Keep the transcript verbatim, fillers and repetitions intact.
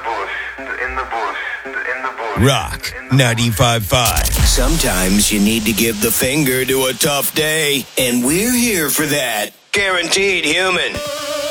Rock ninety-five point five. Sometimes you need to give the finger to a tough day, and we're here for that. Guaranteed Human.